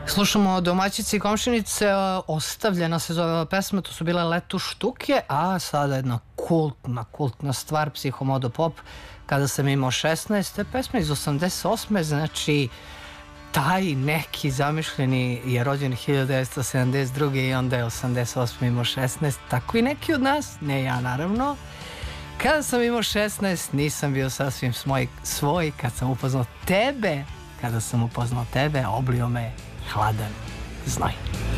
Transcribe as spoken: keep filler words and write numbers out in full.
Slušamo Domaćice i komšinice, ostavljena se zove ova pesma, to su bile Letu štuke, a sada jedna kultna, kultna stvar, Psihomodo pop, Kada sam imao šesnaest, to je pesma iz osamdeset osme, znači taj neki zamišljeni je rođen hiljadu devetsto sedamdeset druge i onda je osamdeset osme imao šesnaest, tako i neki od nas, ne ja naravno. Kada sam imao šesnaest nisam bio sasvim svoj, svoj, kad sam upoznao tebe, kada sam upoznao tebe, oblio me hladan znoj.